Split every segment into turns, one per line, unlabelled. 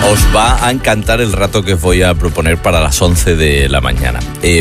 Os va a encantar el rato que os voy a proponer para las 11 de la mañana.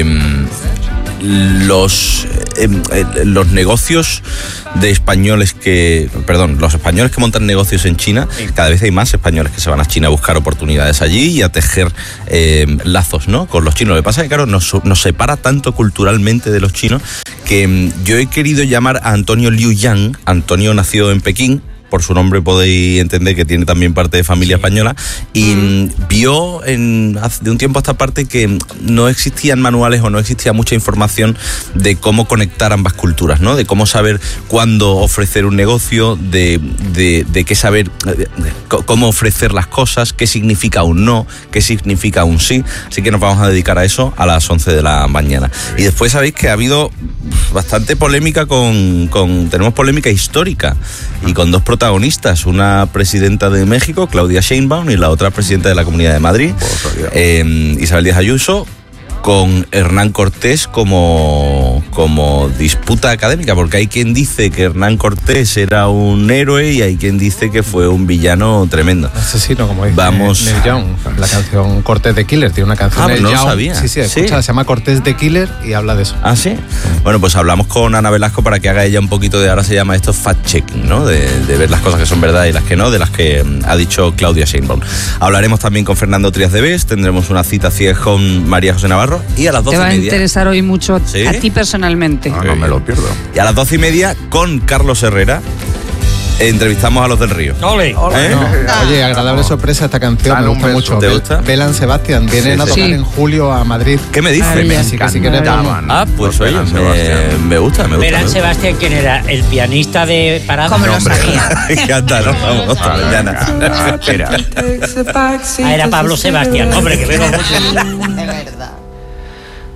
Los negocios de españoles los españoles que montan negocios en China, cada vez hay más españoles que se van a China a buscar oportunidades allí y a tejer lazos, ¿no?, con los chinos. Lo que pasa es que, claro, nos separa tanto culturalmente de los chinos que yo he querido llamar a Antonio Liu Yang. Antonio nació en Pekín. Por su nombre podéis entender que tiene también parte de familia española, y vio de un tiempo a esta parte que no existían manuales o no existía mucha información de cómo conectar ambas culturas, ¿no? De cómo saber cuándo ofrecer un negocio, de qué saber cómo ofrecer las cosas, qué significa un no, qué significa un sí. Así que nos vamos a dedicar a eso a las 11 de la mañana. Y después sabéis que ha habido bastante polémica tenemos polémica histórica y con dos protagonistas, una presidenta de México, Claudia Sheinbaum, y la otra presidenta de la Comunidad de Madrid, Isabel Díaz Ayuso, con Hernán Cortés como disputa académica, porque hay quien dice que Hernán Cortés era un héroe y hay quien dice que fue un villano tremendo.
Asesino, como dice Neil Young. La canción Cortés de Killer tiene una canción de
no lo sabía.
Sí, escucha, se llama Cortés de Killer y habla de eso.
¿Ah, sí? Bueno, pues hablamos con Ana Velasco para que haga ella un poquito de, ahora se llama esto fact-checking, ¿no? De ver las cosas que son verdad y las que no, de las que ha dicho Claudia Sheinbaum. Hablaremos también con Fernando Trías de Bes, tendremos una cita ciega con María José Navarro, y a las 12:30...
Te va a interesar hoy mucho, ¿sí?, a ti personalmente.
No me lo pierdo.
Y a las 12:30 con Carlos Herrera entrevistamos a los del Río.
¡Ole! Oye, agradable sorpresa esta canción, me gusta mucho.
¿Te gusta?
Belan Sebastián, vienen a tocar en julio a Madrid.
¿Qué me dices?
Me así que si quieres
pues oye, me gusta.
Belan Sebastián, ¿quién era? ¿El pianista de Parada?
¿Cómo lo sabía?
Me encanta, ¿no? Vamos,
era Pablo Sebastián, hombre, que vengo mucho.
De verdad.